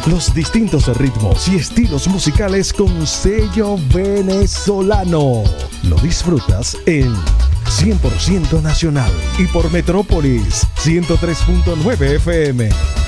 Los distintos ritmos y estilos musicales con sello venezolano. Lo disfrutas en 100% Nacional y por Metrópolis 103.9 FM.